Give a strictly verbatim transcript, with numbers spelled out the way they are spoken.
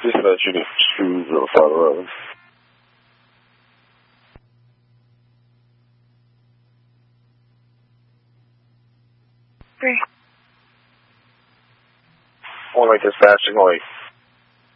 Dispatch unit two zero five eleven. Three. One way dispatching, like